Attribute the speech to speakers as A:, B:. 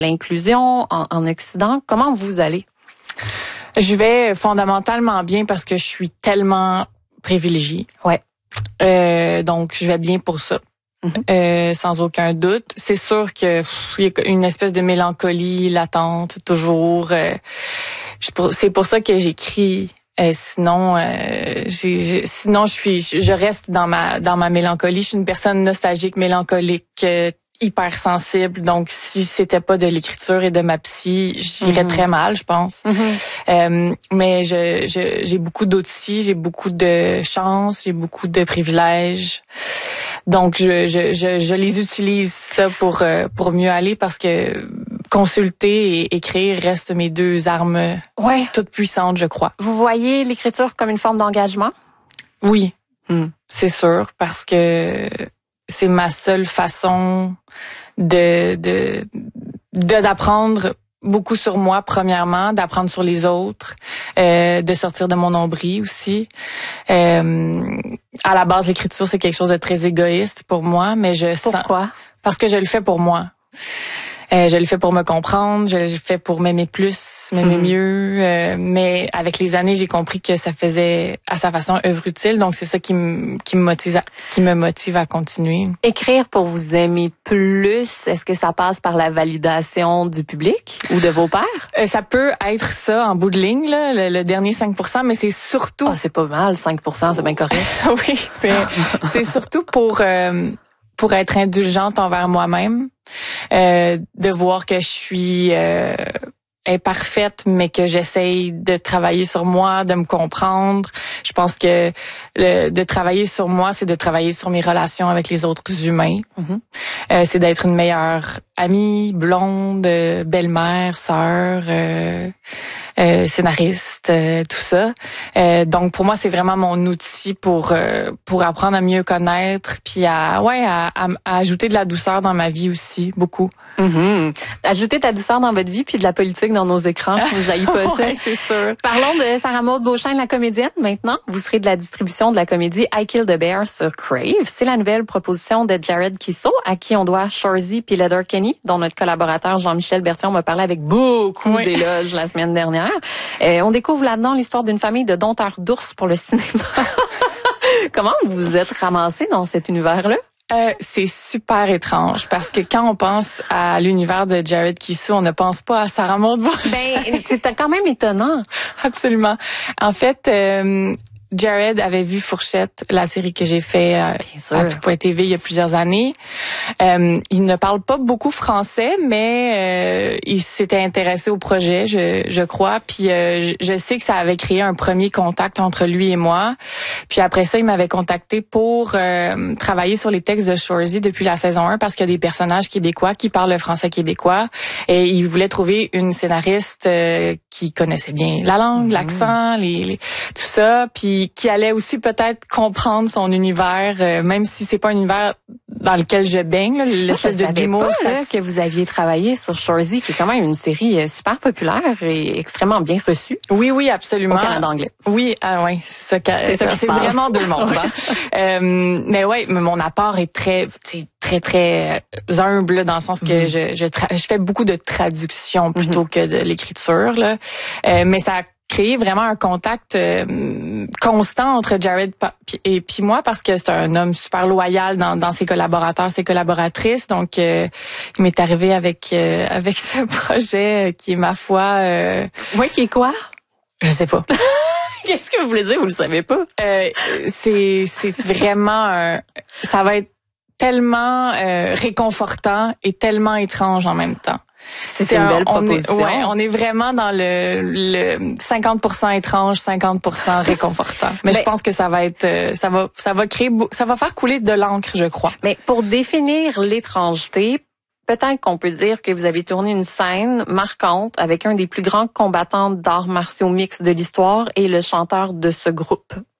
A: l'inclusion en Occident. Comment vous allez?
B: Je vais fondamentalement bien parce que je suis tellement privilégiée.
A: Ouais.
B: Donc, je vais bien pour ça. Sans aucun doute. C'est sûr que il y a une espèce de mélancolie latente, toujours. C'est pour ça que j'écris. Sinon, je reste dans ma mélancolie. Je suis une personne nostalgique, mélancolique, hypersensible. Donc, si c'était pas de l'écriture et de ma psy, j'irais très mal, je pense. Mais j'ai beaucoup d'outils, j'ai beaucoup de chance, j'ai beaucoup de privilèges. Donc, je les utilise ça pour mieux aller parce que consulter et écrire restent mes deux armes toutes puissantes, je crois.
A: Vous voyez l'écriture comme une forme d'engagement?
B: Oui, c'est sûr, parce que c'est ma seule façon d'apprendre beaucoup sur moi, premièrement, d'apprendre sur les autres, de sortir de mon nombril aussi. À la base, l'écriture, c'est quelque chose de très égoïste pour moi, mais
A: Pourquoi?
B: Parce que je le fais pour moi. Je le fais pour me comprendre, je le fais pour m'aimer plus, m'aimer mieux. Mais avec les années, j'ai compris que ça faisait à sa façon œuvre utile. Donc c'est ça qui me motive à continuer.
A: Écrire pour vous aimer plus, est-ce que ça passe par la validation du public ou de vos pairs?
B: Ça peut être ça en bout de ligne, là, le dernier 5%, mais c'est surtout...
A: Ah, c'est pas mal, 5%, c'est bien correct.
B: Oui, mais c'est surtout pour être indulgente envers moi-même, de voir que je suis imparfaite, mais que j'essaye de travailler sur moi, de me comprendre. Je pense que de travailler sur moi, c'est de travailler sur mes relations avec les autres humains. C'est d'être une meilleure amie, blonde, belle-mère, sœur, scénariste, tout ça. Donc pour moi, c'est vraiment mon outil pour apprendre à mieux connaître, puis à ajouter de la douceur dans ma vie aussi, beaucoup.
A: Ajouter ta douceur dans votre vie puis de la politique dans nos écrans, vous jaillit pas ça.
B: Ouais, c'est sûr.
A: Parlons de Sarah Maud Beauchamp, la comédienne, maintenant. Vous serez de la distribution de la comédie I Killed a Bear sur Crave. C'est la nouvelle proposition de Jared Kisso, à qui on doit Shoresy puis Letterkenny, dont notre collaborateur Jean-Michel Berthiaume m'a parlé avec beaucoup d'éloges la semaine dernière. On découvre là-dedans l'histoire d'une famille de dompteurs d'ours pour le cinéma. Comment vous vous êtes ramassé dans cet univers-là?
B: C'est super étrange parce que quand on pense à l'univers de Jared Kisso, on ne pense pas à Sarah Maud Beauchamp.
A: C'est quand même étonnant.
B: Absolument. En fait, Jared avait vu Fourchette, la série que j'ai fait à Tout.tv il y a plusieurs années. Il ne parle pas beaucoup français, mais il s'était intéressé au projet, je crois. Puis je sais que ça avait créé un premier contact entre lui et moi. Puis après ça, il m'avait contacté pour travailler sur les textes de Shoresy depuis la saison 1 parce qu'il y a des personnages québécois qui parlent le français québécois. Et il voulait trouver une scénariste qui connaissait bien la langue, l'accent, tout ça. Puis qui allait aussi peut-être comprendre son univers, même si c'est pas un univers dans lequel je baigne, l'espèce de d'humour.
A: Que vous aviez travaillé sur Shoresy, qui est quand même une série super populaire et extrêmement bien reçue.
B: Oui, absolument.
A: Au Canada anglais.
B: Oui, c'est vraiment deux mondes. Mais ouais, mon apport est très humble dans le sens que je fais beaucoup de traduction plutôt que de l'écriture là. Mais ça a créé vraiment un contact constant entre Jared et puis moi parce que c'est un homme super loyal dans ses collaborateurs, ses collaboratrices. Donc il m'est arrivé avec ce projet qui est ma foi
A: qui est quoi?
B: Je sais pas.
A: Qu'est-ce que vous voulez dire? Vous le savez pas?
B: C'est vraiment ça va être tellement réconfortant et tellement étrange en même temps.
A: C'est une belle proposition.
B: On est vraiment dans le 50% étrange, 50% réconfortant. Mais je pense que ça va être, ça va faire couler de l'encre, je crois.
A: Mais pour définir l'étrangeté, peut-être qu'on peut dire que vous avez tourné une scène marquante avec un des plus grands combattants d'arts martiaux mixtes de l'histoire et le chanteur de ce groupe.